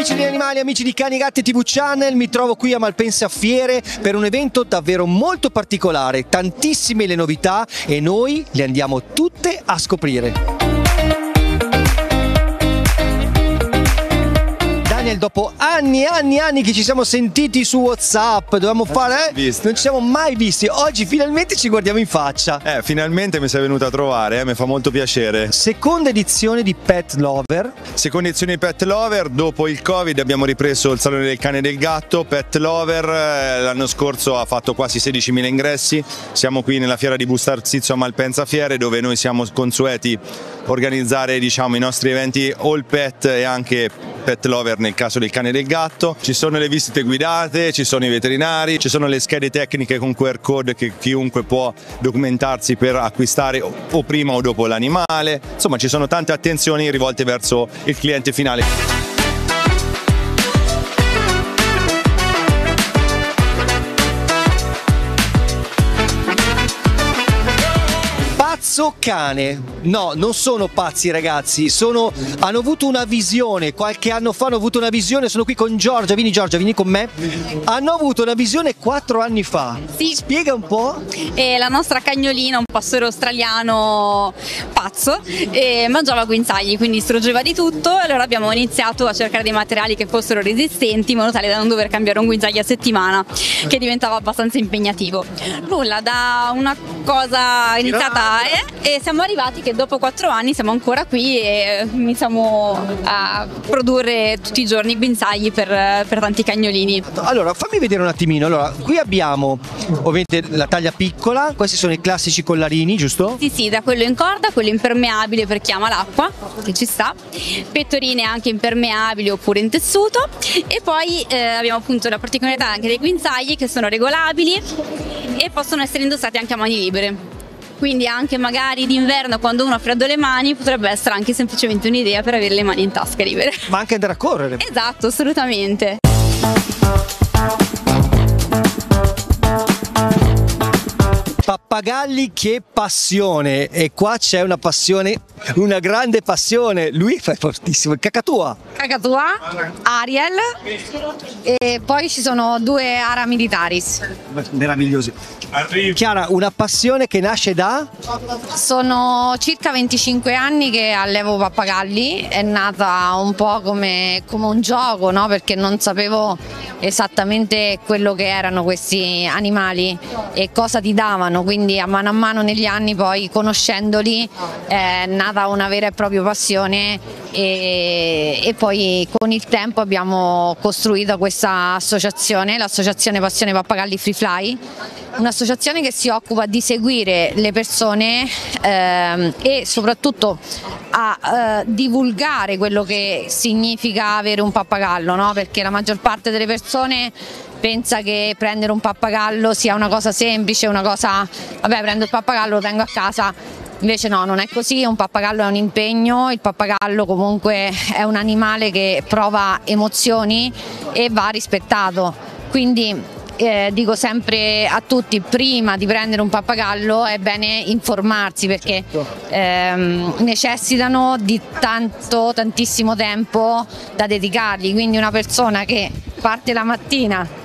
Amici degli animali, amici di Cani Gatti TV Channel, mi trovo qui a Malpensa Fiere per un evento davvero molto particolare, tantissime le novità e noi le andiamo tutte a scoprire. Daniel, dopo anni che ci siamo sentiti su WhatsApp, dovevamo fare, non ci siamo mai visti, oggi finalmente ci guardiamo in faccia. Finalmente mi sei venuto a trovare, mi fa molto piacere. Seconda edizione di Pet Lover. Seconda edizione di Pet Lover, dopo il Covid abbiamo ripreso il Salone del Cane e del Gatto. Pet Lover l'anno scorso ha fatto quasi 16.000 ingressi, siamo qui nella fiera di Bustarsizio a Malpensa Fiere, dove noi siamo consueti organizzare, diciamo, i nostri eventi all pet e anche Pet Lover nel caso del cane e del gatto. Ci sono le visite guidate, ci sono i veterinari, ci sono le schede tecniche con QR code che chiunque può documentarsi per acquistare o prima o dopo l'animale. Insomma, ci sono tante attenzioni rivolte verso il cliente finale. Pazzo cane, no, non sono pazzi ragazzi, hanno avuto una visione, qualche anno fa hanno avuto una visione, sono qui con Giorgia, vieni con me, hanno avuto una visione 4 anni fa, sì. Spiega un po'. La nostra cagnolina, un pastore australiano pazzo, mangiava guinzagli, quindi struggeva di tutto, allora abbiamo iniziato a cercare dei materiali che fossero resistenti in modo tale da non dover cambiare un guinzaglio a settimana, che diventava abbastanza impegnativo. Nulla, da una cosa iniziata e siamo arrivati che dopo 4 anni siamo ancora qui e iniziamo a produrre tutti i giorni guinzagli per tanti cagnolini. Allora fammi vedere un attimino, allora qui abbiamo ovviamente la taglia piccola, questi sono i classici collarini, giusto? Sì, da quello in corda, quello impermeabile per chi ama l'acqua, che ci sta, pettorine anche impermeabili oppure in tessuto, e poi abbiamo appunto la particolarità anche dei guinzagli che sono regolabili e possono essere indossati anche a mani libere. Quindi anche magari d'inverno quando uno ha freddo le mani potrebbe essere anche semplicemente un'idea per avere le mani in tasca libere. Ma anche andare a correre. Esatto, assolutamente. Pappagalli, che passione! E qua c'è una passione, una grande passione. Lui fa fortissimo. Caccatua, Ariel e poi ci sono 2 Ara Militaris. meravigliosi. Chiara, una passione che nasce da? Sono circa 25 anni che allevo pappagalli, è nata un po' come un gioco, no? Perché non sapevo esattamente quello che erano questi animali e cosa ti davano, quindi a mano negli anni, poi conoscendoli, è nata una vera e propria passione e poi con il tempo abbiamo costruito questa associazione, l'associazione Passione Pappagalli Free Fly, un'associazione che si occupa di seguire le persone e soprattutto a divulgare quello che significa avere un pappagallo, no? Perché la maggior parte delle persone pensa che prendere un pappagallo sia una cosa semplice, una cosa, vabbè, prendo il pappagallo, lo tengo a casa. Invece no, non è così, un pappagallo è un impegno, il pappagallo comunque è un animale che prova emozioni e va rispettato, quindi dico sempre a tutti, prima di prendere un pappagallo è bene informarsi perché necessitano di tantissimo tempo da dedicargli, quindi una persona che parte la mattina